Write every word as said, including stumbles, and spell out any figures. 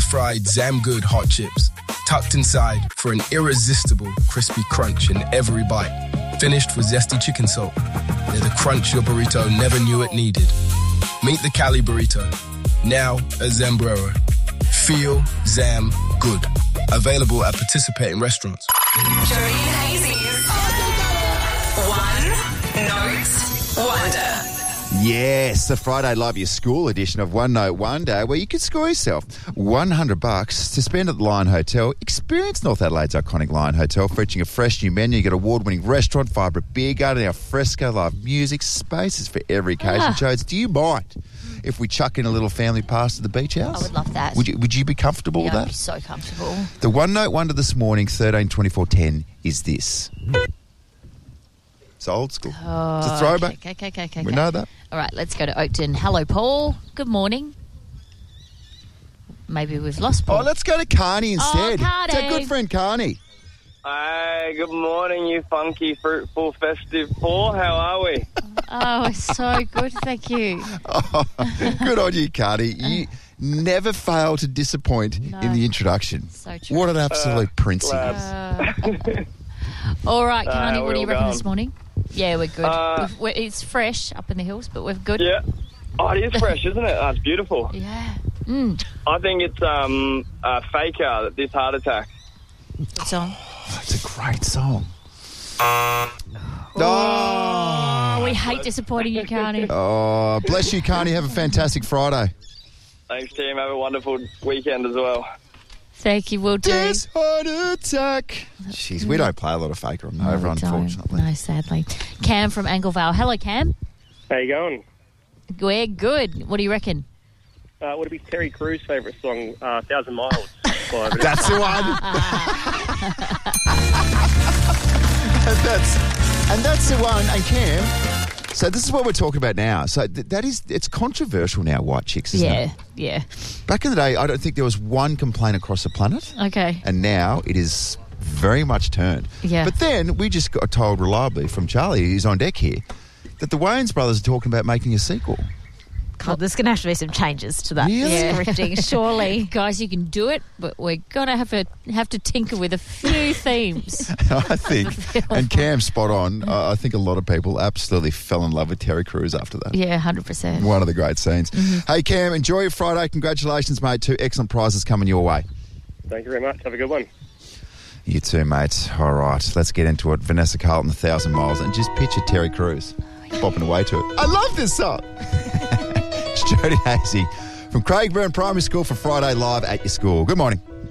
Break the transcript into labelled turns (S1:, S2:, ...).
S1: deep-fried Zamgood hot chips, tucked inside for an irresistible crispy crunch in every bite. Finished with zesty chicken salt. They're the crunch your burrito never knew it needed. Meet the Cali Burrito, now at Zambrero. Feel Zam good. Available at participating restaurants.
S2: Jody and Hazy's One Note Wonder.
S3: Yes, the Friday Love Your School edition of One Note Wonder, where you could score yourself one hundred bucks to spend at the Lion Hotel. Experience North Adelaide's iconic Lion Hotel, featuring a fresh new menu. You get award-winning restaurant, vibrant beer garden, al fresco, live music, spaces for every occasion.
S4: Ah.
S3: Jodes, do you mind if we chuck in a little family pass to the beach house?
S4: I would love that.
S3: Would you, would you be comfortable
S4: Yeah,
S3: with
S4: I'd be
S3: that?
S4: so comfortable.
S3: The One Note Wonder this morning, thirteen twenty-four ten, is this. It's old school.
S4: Oh,
S3: It's a throwback.
S4: Okay, okay, okay, okay.
S3: We
S4: okay.
S3: know that.
S4: All right, let's go to Oakton. Hello, Paul. Good morning. Maybe we've lost Paul.
S3: Oh, let's go to Carney instead.
S4: Carney.
S3: It's our good friend Carney.
S5: Hey, good morning, you funky, fruitful, festive four. How are we?
S4: Oh, so good. Thank you.
S3: Oh, good on you, Carney. You never fail to disappoint
S4: No.
S3: in the introduction.
S4: So true.
S3: What an absolute prince he
S5: glad.
S3: is.
S4: Uh, all right,
S5: Uh,
S4: Carney, what
S5: we're
S4: do you
S5: all
S4: reckon
S5: going.
S4: this morning? Yeah, we're good.
S5: Uh,
S4: We've, we're, it's fresh up in the hills, but we're good.
S5: Yeah. Oh, it is fresh, isn't it? That's beautiful.
S4: Yeah. Mm.
S5: I think it's um, a faker, this heart attack.
S4: Good song.
S3: That's a great song.
S4: Oh, we hate disappointing you, Carney.
S3: Oh, bless you, Carney. Have a fantastic Friday.
S5: Thanks, team. Have a wonderful weekend as well.
S4: Thank you, will do.
S3: This heart attack. Jeez, we don't play a lot of Faker on
S4: No,
S3: Nova,
S4: we don't.
S3: unfortunately.
S4: No, sadly. Cam from Anglevale. Hello, Cam.
S6: How you going?
S4: We're good. What do you reckon?
S6: Uh, would it be Terry Crews' favourite song, uh, Thousand Miles? by Vanessa?
S3: That's the one. and, that's, and that's the one. And Cam, so this is what we're talking about now. So th- that is, it's controversial now, white chicks, isn't
S4: Yeah,
S3: it?
S4: yeah.
S3: Back in the day, I don't think there was one complaint across the planet.
S4: Okay.
S3: And now it is very much turned.
S4: Yeah.
S3: But then we just got told reliably from Charlie, who's on deck here, that the Wayans brothers are talking about making a sequel.
S7: God, there's going to have to be some changes to that
S3: Really?
S4: Yeah.
S7: scripting, surely.
S4: Guys, you can do it, but we're gonna have to have to tinker with a few themes.
S3: I think, and Cam's spot on, I I think a lot of people absolutely fell in love with Terry Crews after that.
S4: Yeah, hundred percent.
S3: One of the great scenes.
S4: Mm-hmm.
S3: Hey, Cam, enjoy your Friday. Congratulations, mate. Two excellent prizes coming your way.
S6: Thank you very much. Have a good one.
S3: You too, mate. All right, let's get into it. Vanessa Carlton, A Thousand Miles, and just picture Terry Crews bopping away to it. I love this song. It's Jody Hazy from Craigburn Primary School for Friday Live at your school. Good morning.